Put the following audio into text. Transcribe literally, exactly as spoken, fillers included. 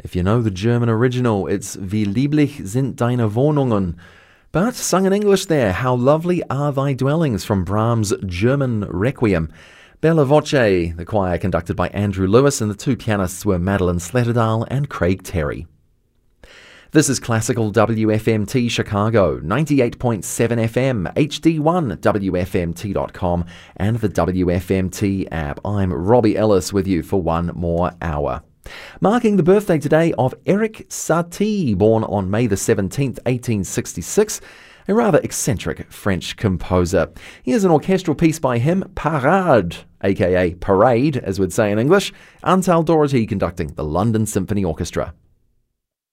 If you know the German original, it's Wie lieblich sind deine Wohnungen. But sung in English there, How lovely are thy dwellings, from Brahms' German Requiem. Bella Voce, the choir conducted by Andrew Lewis, and the two pianists were Madeline Sletterdale and Craig Terry. This is Classical W F M T Chicago, ninety-eight point seven F M, H D one, W F M T dot com, and the W F M T app. I'm Robbie Ellis with you for one more hour. Marking the birthday today of Erik Satie, born on May the seventeenth, eighteen sixty-six, a rather eccentric French composer. Here's an orchestral piece by him, Parade, aka Parade, as we'd say in English, Antal Doherty conducting the London Symphony Orchestra.